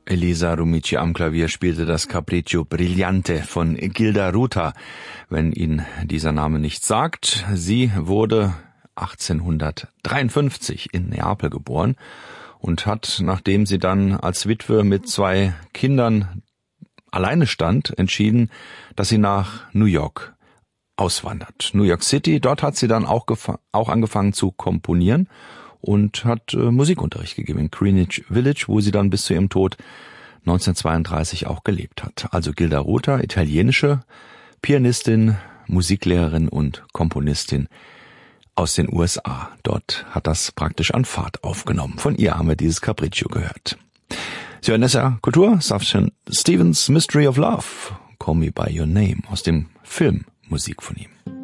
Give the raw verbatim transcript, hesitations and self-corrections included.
Elisa Rumici am Klavier spielte das Capriccio Brillante von Gilda Ruta. Wenn Ihnen dieser Name nichts sagt, sie wurde achtzehnhundertdreiundfünfzig in Neapel geboren und hat, nachdem sie dann als Witwe mit zwei Kindern alleine stand, entschieden, dass sie nach New York auswandert. New York City, dort hat sie dann auch, gefa- auch angefangen zu komponieren und hat äh, Musikunterricht gegeben in Greenwich Village, wo sie dann bis zu ihrem Tod neunzehnhundertzweiunddreißig auch gelebt hat. Also Gilda Ruta, italienische Pianistin, Musiklehrerin und Komponistin aus den U S A. Dort hat das praktisch an Fahrt aufgenommen. Von ihr haben wir dieses Capriccio gehört. Sie hören S R A Kultur, Sufjan Stevens, Mystery of Love, Call Me By Your Name, aus dem Film Musik von ihm.